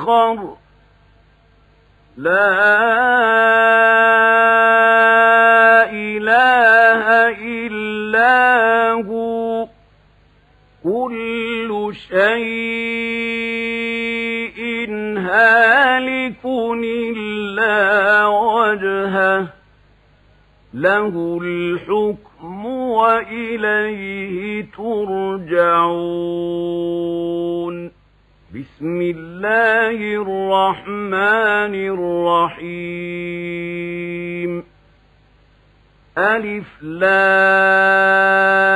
آخر لا إله إلا هو كل شيء هالك إلا وجهه له الحكم وإليه ترجعون بسم الله الرحمن الرحيم ألف لام